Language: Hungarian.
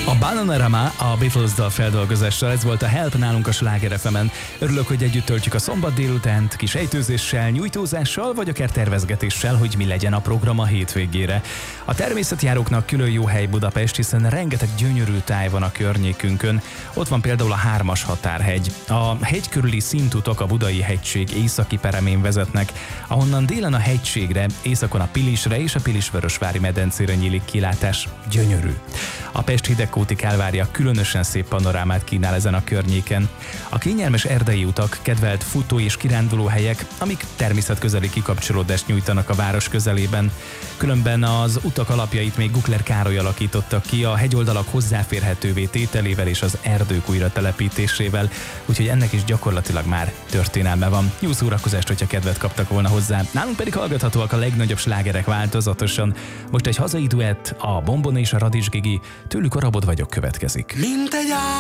A Bananarama a Beatles dal feldolgozással, ez volt a Help nálunk a Sláger FM-en. Örülök, hogy együtt töltjük a szombat délutánt, kis ejtőzéssel, nyújtózással, vagy akár tervezgetéssel, hogy mi legyen a program a hétvégére. A természetjáróknak külön jó hely Budapest, hiszen rengeteg gyönyörű táj van a környékünkön. Ott van például a 3-as határhegy. A hegy körüli színtutak a Budai hegység északi peremén vezetnek, ahonnan délen a hegységre, északon a Pilisre és a Pilisvörösvári medencére nyílik kilátás. Gyönyörű. A Pest Hidegkúti Kálvária különösen szép panorámát kínál ezen a környéken. A kényelmes erdei utak, kedvelt futó- és kirándulóhelyek, amik természetközeli kikapcsolódást nyújtanak a város közelében. Különben az utak alapjait még Gukler Károly alakítottak ki a hegyoldalak hozzáférhetővé tételével és az erdők újra telepítésével, úgyhogy ennek is gyakorlatilag már történelme van. Jó szórakozást, hogyha kedvet kaptak volna hozzá. Nálunk pedig hallgathatóak a legnagyobb slágerek változatosan. Most egy hazai duett, a Bombona és a Radics Gigi, tőlük a Rabod vagyok következik. Mint egy